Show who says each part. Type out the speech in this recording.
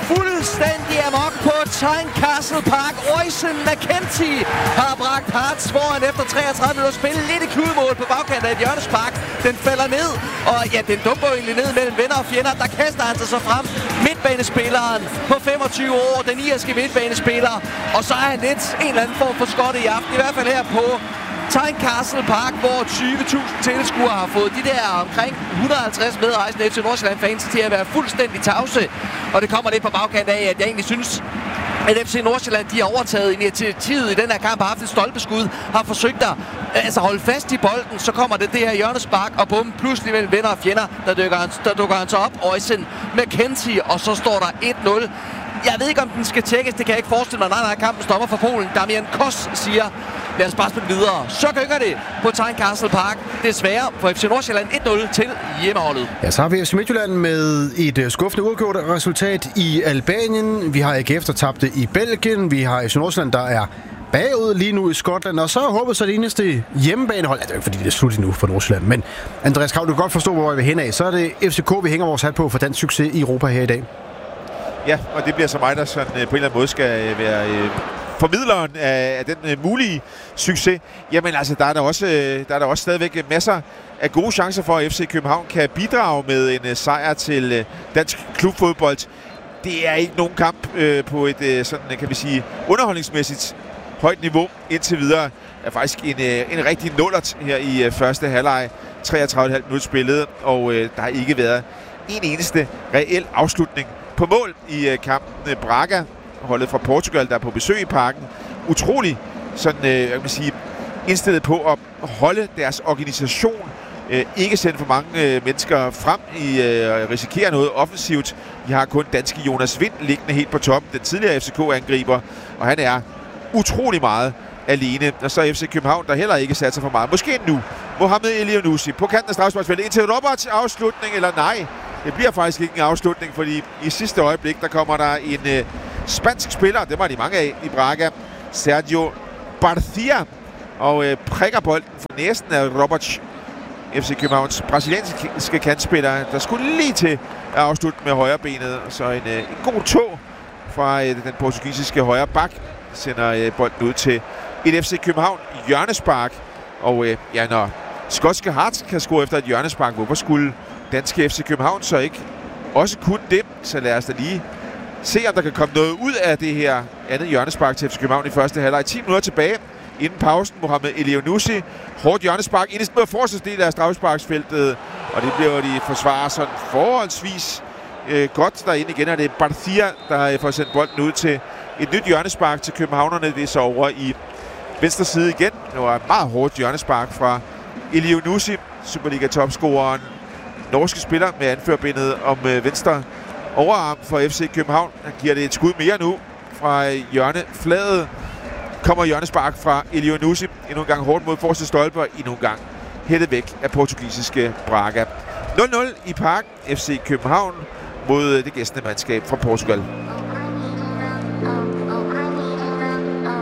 Speaker 1: fuldstændig amok på Tynecastle Park. Oysen McKenzie har bragt Hearts foran efter 33 minutter spil. Lidt i kludemål på bagkanten af et hjørnespark. Den falder ned, og ja, den dumper egentlig ned mellem venner og fjender. Der kaster han sig så frem. Midtbanespilleren på 25 år, den irske midtbanespiller. Og så er han lidt en eller anden form for skotte i aften. I hvert fald her på Tynecastle Park, hvor 20.000 tilskuere har fået de der omkring 150 medrejsende FC Nordsjælland-fans til at være fuldstændig tavse. Og det kommer lidt på bagkant af, at jeg egentlig synes, at FC Nordsjælland, de har overtaget initiativet i den her kamp, har haft et stolpeskud, har forsøgt at holde fast i bolden, så kommer det her hjørnespark, og bum, pludselig mellem venner og fjender, der dukker han så op, Oysen McKenzie, og så står der 1-0. Jeg ved ikke, om den skal tjekkes, det kan jeg ikke forestille mig. Nej, kampen stopper for Polen. Damian Kos siger, lad os bare spille videre. Så gynger det på Tynecastle Park. Desværre for FC Nordsjælland 1-0 til hjemmeholdet.
Speaker 2: Ja, så har vi FC Midtjylland med et skuffende uafgjort resultat i Albanien. Vi har AGF, der tabte i Belgien. Vi har FC Nordsjælland, der er bagud lige nu i Skotland. Og så håber så det eneste hjemmebanehold. Det er jo ikke, fordi det er slut nu for Nordsjælland. Men Andreas Krav, du kan godt forstå, hvor vi vil hen af. Så er det FCK, vi hænger vores hat på for dansk succes i Europa her i dag.
Speaker 3: Ja, og det bliver så mig, der sådan, på en eller anden måde skal være formidleren af den mulige succes. Jamen altså, der er der også stadigvæk masser af gode chancer for, at FC København kan bidrage med en sejr til dansk klubfodbold. Det er ikke nogen kamp på et sådan, kan vi sige, underholdningsmæssigt højt niveau indtil videre. Er faktisk en rigtig nullert her i første halvleg. 33,5 minutter spillet, og der har ikke været en eneste reel afslutning på mål i kampen. Braga, holdet fra Portugal, der er på besøg i parken, utrolig sådan, jeg kan sige, indstillet på at holde deres organisation, ikke sende for mange mennesker frem i risikere noget offensivt. De har kun danske Jonas Vind liggende helt på toppen, den tidligere FCK-angriber, og han er utrolig meget alene. Og så FC København, der heller ikke satser for meget. Måske nu. Mohamed Elyounoussi på kanten af strafsparksfeltet indtil Roberts afslutning, eller nej. Det bliver faktisk ikke en afslutning, fordi i sidste øjeblik, der kommer der en spansk spiller, det var de mange af i Braga, Sergio Barcia, og prikker bolden for næsten af Roberts, FC Københavns brasilianske kantspiller, der skulle lige til at afslutte med højrebenet. Så en god tog fra den portugisiske højre bak sender bolden ud til et FC København hjørnespark. Og ja, når skotske Hearts kan score efter et hjørnespark, hvorfor skulle danske FC København så ikke også kunne det? Så lad os da lige se, om der kan komme noget ud af det her andet hjørnespark til FC København i første halvleg. 10 minutter tilbage inden pausen. Mohamed Elyounoussi, hårdt hjørnespark ind i den forreste del af straffesparksfeltet, og det bliver de forsvarer sådan forholdsvis godt derinde igen, og det er Barcia, der får sendt bolden ud til et nyt hjørnespark til københavnerne. Det er så over i venstre side igen. Det var et meget hårdt hjørnespark fra Elyounoussi, Superliga-topscoreren, norske spiller med anførbindet om venstre overarm for FC København. Han giver det et skud mere nu fra hjørnefladet. Kommer hjørnespark fra Elyounoussi. Endnu en gang hårdt mod forreste stolpe, og endnu en gang hættet væk af portugisiske Braga. 0-0 i parken. FC København mod det gæstende mandskab fra Portugal.